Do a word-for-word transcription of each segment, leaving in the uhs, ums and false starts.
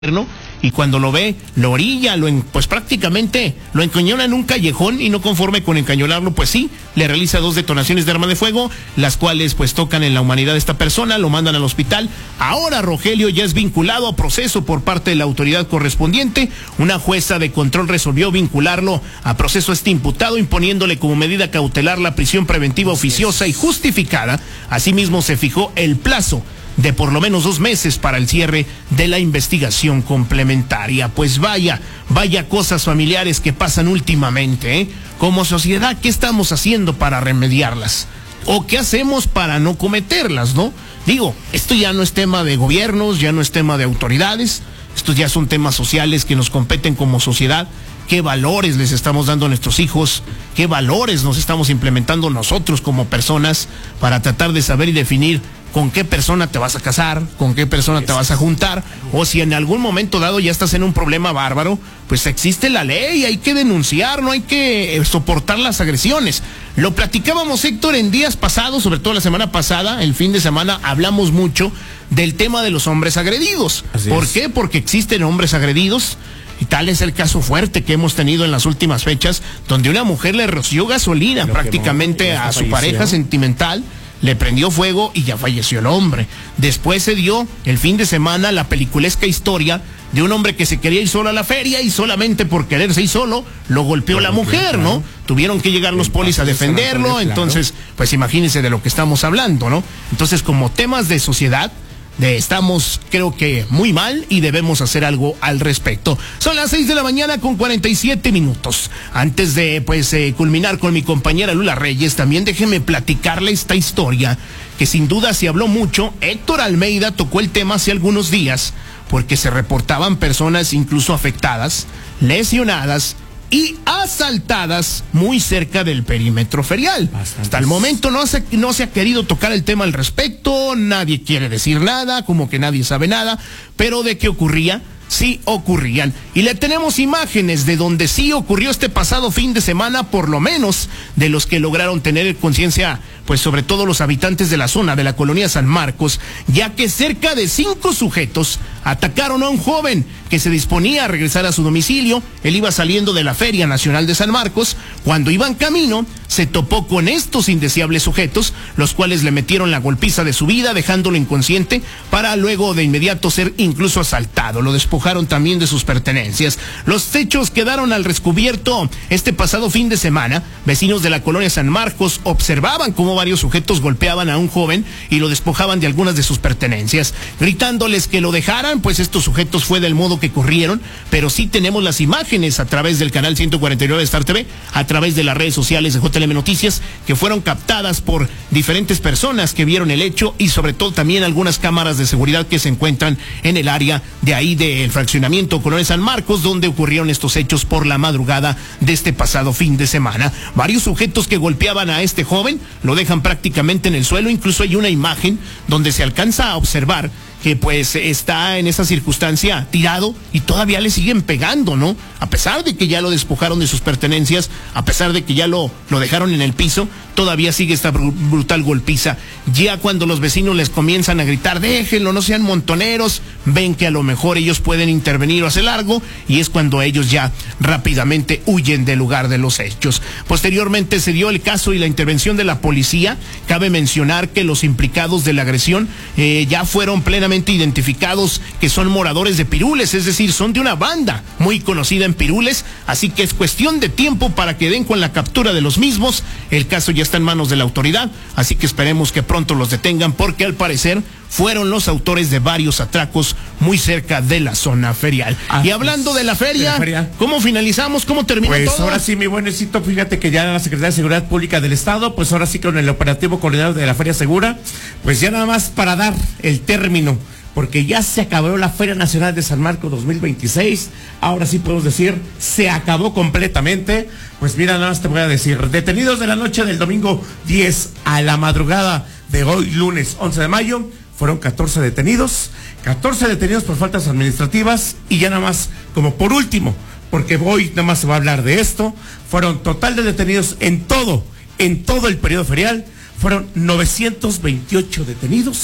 ¿no? Y cuando lo ve, lo orilla, lo en, pues prácticamente lo encañona en un callejón y no conforme con encañonarlo, pues sí, le realiza dos detonaciones de arma de fuego, las cuales pues tocan en la humanidad de esta persona, lo mandan al hospital. Ahora Rogelio ya es vinculado a proceso por parte de la autoridad correspondiente. Una jueza de control resolvió vincularlo a proceso a este imputado, imponiéndole como medida cautelar la prisión preventiva oficiosa y justificada. Asimismo se fijó el plazo de por lo menos dos meses para el cierre de la investigación complementaria. Pues vaya, vaya cosas familiares que pasan últimamente, ¿eh? Como sociedad, ¿qué estamos haciendo para remediarlas? ¿O qué hacemos para no cometerlas, no? Digo, esto ya no es tema de gobiernos, ya no es tema de autoridades, estos ya son temas sociales que nos competen como sociedad. ¿Qué valores les estamos dando a nuestros hijos? ¿Qué valores nos estamos implementando nosotros como personas para tratar de saber y definir con qué persona te vas a casar, con qué persona te vas a juntar? O si en algún momento dado ya estás en un problema bárbaro, pues existe la ley, hay que denunciar, no hay que soportar las agresiones. Lo platicábamos, Héctor, en días pasados, sobre todo la semana pasada, el fin de semana, hablamos mucho del tema de los hombres agredidos. Así ¿Por es. qué? Porque existen hombres agredidos. Y tal es el caso fuerte que hemos tenido en las últimas fechas, donde una mujer le roció gasolina Lo prácticamente a su pareja sentimental, le prendió fuego y ya falleció el hombre. Después se dio el fin de semana la peliculesca historia de un hombre que se quería ir solo a la feria y solamente por quererse ir solo lo golpeó la mujer, ¿no? Tuvieron que llegar los polis a defenderlo, entonces, pues imagínense de lo que estamos hablando, ¿no? Entonces, como temas de sociedad, De, estamos creo que muy mal y debemos hacer algo al respecto. Son las seis de la mañana con cuarenta y siete minutos. Antes de pues eh, culminar con mi compañera Lula Reyes, también déjeme platicarle esta historia que sin duda se habló mucho. Héctor Almeida tocó el tema hace algunos días porque se reportaban personas incluso afectadas, lesionadas y asaltadas muy cerca del perímetro ferial. Bastantes. Hasta el momento no se, no se ha querido tocar el tema al respecto, nadie quiere decir nada, como que nadie sabe nada, pero de qué ocurría, sí ocurrían. Y le tenemos imágenes de donde sí ocurrió este pasado fin de semana, por lo menos de los que lograron tener conciencia, pues sobre todo los habitantes de la zona de la colonia San Marcos, ya que cerca de cinco sujetos atacaron a un joven que se disponía a regresar a su domicilio. Él iba saliendo de la Feria Nacional de San Marcos. Cuando iba en camino, se topó con estos indeseables sujetos, los cuales le metieron la golpiza de su vida, dejándolo inconsciente, para luego de inmediato ser incluso asaltado. Lo despojaron también de sus pertenencias. Los hechos quedaron al descubierto este pasado fin de semana. Vecinos de la colonia San Marcos observaban cómo varios sujetos golpeaban a un joven y lo despojaban de algunas de sus pertenencias, gritándoles que lo dejaran, pues estos sujetos fue del modo que corrieron, pero sí tenemos las imágenes a través del canal ciento cuarenta y nueve de Star T V, a través de las redes sociales de J L M Noticias, que fueron captadas por diferentes personas que vieron el hecho y sobre todo también algunas cámaras de seguridad que se encuentran en el área de ahí del fraccionamiento Colonia San Marcos, donde ocurrieron estos hechos por la madrugada de este pasado fin de semana. Varios sujetos que golpeaban a este joven lo dejan prácticamente en el suelo, incluso hay una imagen donde se alcanza a observar que pues está en esa circunstancia tirado y todavía le siguen pegando, ¿no? A pesar de que ya lo despojaron de sus pertenencias, a pesar de que ya lo, lo dejaron en el piso, todavía sigue esta br- brutal golpiza. Ya cuando los vecinos les comienzan a gritar, déjenlo, no sean montoneros, ven que a lo mejor ellos pueden intervenir o hacer algo, y es cuando ellos ya rápidamente huyen del lugar de los hechos. Posteriormente se dio el caso y la intervención de la policía. Cabe mencionar que los implicados de la agresión eh, ya fueron plenamente identificados, que son moradores de Pirules, es decir, son de una banda muy conocida en Pirules, así que es cuestión de tiempo para que den con la captura de los mismos. El caso ya está en manos de la autoridad, así que esperemos que pronto los detengan, porque al parecer fueron los autores de varios atracos muy cerca de la zona ferial. Ah, y hablando de la feria, de la feria, ¿cómo finalizamos? ¿Cómo terminó pues todo? Ahora sí, mi buenecito, fíjate que ya la Secretaría de Seguridad Pública del Estado, pues ahora sí con el operativo coordinador de la Feria Segura, pues ya nada más para dar el término, porque ya se acabó la Feria Nacional de San Marcos dos mil veintiséis, ahora sí podemos decir, se acabó completamente. Pues mira, nada más te voy a decir, detenidos de la noche del domingo diez a la madrugada de hoy, lunes once de mayo, fueron catorce detenidos, catorce detenidos por faltas administrativas, y ya nada más, como por último, porque hoy nada más se va a hablar de esto, fueron total de detenidos en todo, en todo el periodo ferial, fueron novecientos veintiocho detenidos,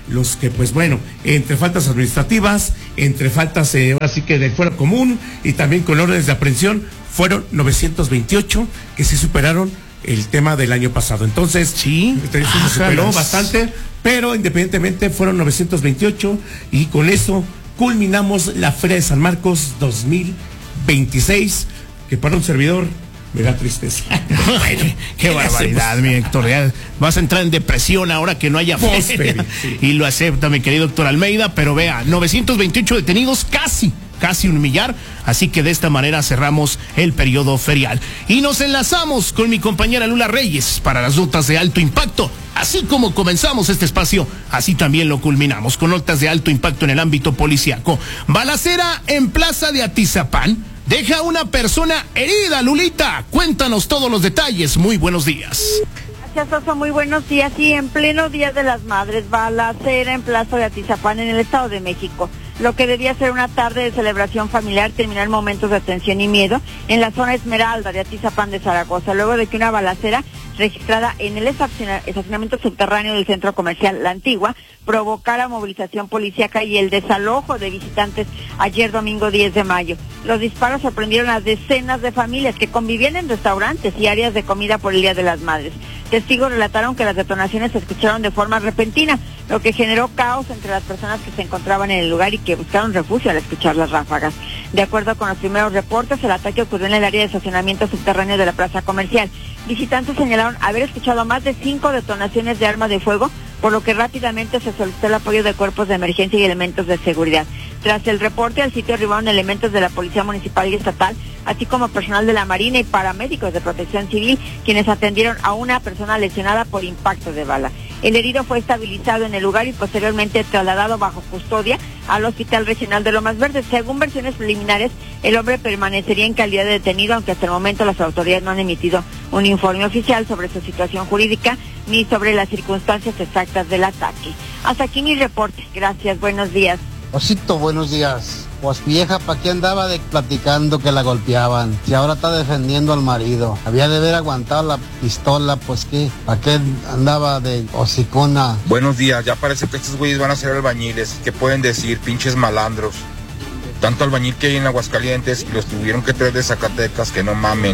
los que, pues bueno, entre faltas administrativas, entre faltas, eh, así que del fuero común y también con órdenes de aprehensión, fueron novecientos veintiocho que sí superaron el tema del año pasado. Entonces, sí, se ah, superó jalas. bastante, pero independientemente fueron novecientos veintiocho y con eso culminamos la Feria de San Marcos dos mil veintiséis, que para un servidor me da tristeza. Bueno, qué, qué barbaridad, mi Héctor. Ya vas a entrar en depresión ahora que no haya feria. Sí. Y lo acepta, mi querido Héctor Almeida, pero vea, novecientos veintiocho detenidos, casi, casi un millar. Así que de esta manera cerramos el periodo ferial. Y nos enlazamos con mi compañera Lula Reyes para las notas de alto impacto. Así como comenzamos este espacio, así también lo culminamos con notas de alto impacto en el ámbito policiaco. Balacera en Plaza de Atizapán deja a una persona herida. Lulita, cuéntanos todos los detalles. Muy buenos días. Gracias, Oso. Muy buenos días. Sí, en pleno Día de las Madres, balacera en Plaza de Atizapán, en el Estado de México. Lo que debía ser una tarde de celebración familiar terminó en momentos de tensión y miedo en la zona Esmeralda de Atizapán de Zaragoza, luego de que una balacera registrada en el estacionamiento subterráneo del centro comercial La Antigua provocara movilización policíaca y el desalojo de visitantes ayer domingo diez de mayo. Los disparos sorprendieron a decenas de familias que convivían en restaurantes y áreas de comida por el Día de las Madres. Testigos relataron que las detonaciones se escucharon de forma repentina, lo que generó caos entre las personas que se encontraban en el lugar y que buscaron refugio al escuchar las ráfagas. De acuerdo con los primeros reportes, el ataque ocurrió en el área de estacionamiento subterráneo de la plaza comercial. Visitantes señalaron haber escuchado más de cinco detonaciones de arma de fuego, por lo que rápidamente se solicitó el apoyo de cuerpos de emergencia y elementos de seguridad. Tras el reporte, al sitio arribaron elementos de la Policía Municipal y Estatal, así como personal de la Marina y paramédicos de Protección Civil, quienes atendieron a una persona lesionada por impacto de bala. El herido fue estabilizado en el lugar y posteriormente trasladado bajo custodia al Hospital Regional de Lomas Verdes. Según versiones preliminares, el hombre permanecería en calidad de detenido, aunque hasta el momento las autoridades no han emitido un informe oficial sobre su situación jurídica ni sobre las circunstancias exactas del ataque. Hasta aquí mi reporte. Gracias, buenos días. Osito, buenos días. Pues vieja, ¿para qué andaba de platicando que la golpeaban? Si ahora está defendiendo al marido. Había de haber aguantado la pistola, pues qué, ¿para qué andaba de hocicona? Buenos días, ya parece que estos güeyes van a ser albañiles. ¿Qué pueden decir, pinches malandros? Tanto albañil que hay en Aguascalientes y los tuvieron que traer de Zacatecas, que no mamen.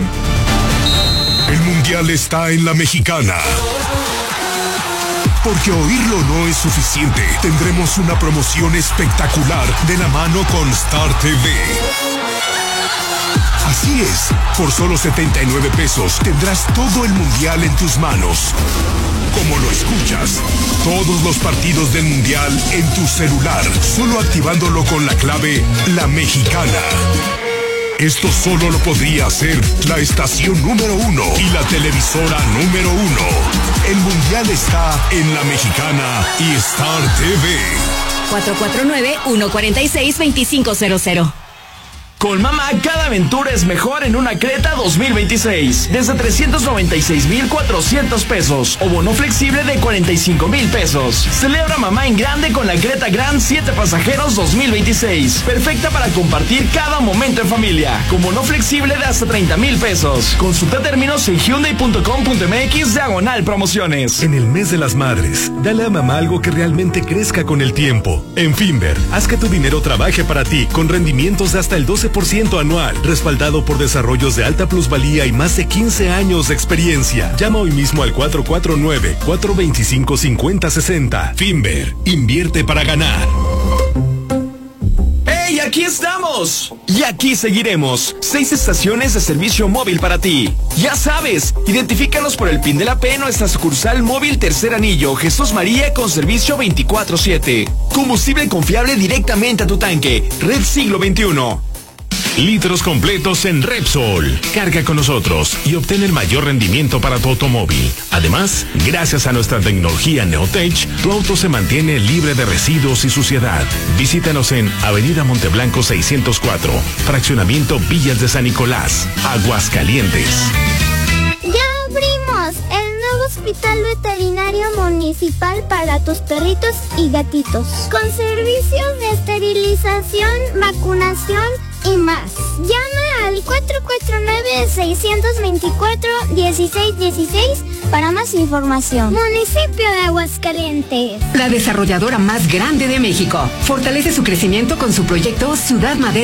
El mundial está en la Mexicana. Porque oírlo no es suficiente. Tendremos una promoción espectacular de la mano con Star T V. Así es, por solo setenta y nueve pesos tendrás todo el mundial en tus manos. Como lo escuchas, todos los partidos del mundial en tu celular, solo activándolo con la clave La Mexicana. Esto solo lo podría hacer la estación número uno y la televisora número uno. El mundial está en La Mexicana y Star T V. cuatro cuatro nueve, uno cuatro seis, dos cinco cero cero. Con mamá, cada aventura es mejor en una Creta dos mil veintiséis. Desde trescientos noventa y seis mil cuatrocientos pesos o bono flexible de cuarenta y cinco mil pesos. Celebra mamá en grande con la Creta Grand siete pasajeros dos mil veintiséis. Perfecta para compartir cada momento en familia. Con bono flexible de hasta treinta mil pesos. Consulta términos en hyundai punto com punto m x diagonal promociones. En el mes de las madres, dale a mamá algo que realmente crezca con el tiempo. En Finver, haz que tu dinero trabaje para ti con rendimientos de hasta el doce por ciento anual, respaldado por desarrollos de alta plusvalía y más de quince años de experiencia. Llama hoy mismo al cuatro cuatro nueve, cuatro dos cinco, cinco cero seis cero. Finver, invierte para ganar. ¡Hey, aquí estamos! Y aquí seguiremos. Seis estaciones de servicio móvil para ti. Ya sabes, identifícanos por el PIN de la P en nuestra sucursal móvil Tercer Anillo, Jesús María, con servicio veinticuatro siete. Combustible confiable directamente a tu tanque. Red Siglo veintiuno. Litros completos en Repsol. Carga con nosotros y obtén el mayor rendimiento para tu automóvil. Además, gracias a nuestra tecnología Neotech, tu auto se mantiene libre de residuos y suciedad. Visítanos en Avenida Monteblanco seiscientos cuatro, Fraccionamiento Villas de San Nicolás, Aguascalientes. ¡Ya abrimos! El nuevo hospital veterinario municipal para tus perritos y gatitos. Con servicios de esterilización, vacunación y más. Llama al al cuatro cuatro nueve, seis dos cuatro, uno seis uno seis para más información. Municipio de Aguascalientes. La desarrolladora más grande de México fortalece su crecimiento con su proyecto Ciudad Madero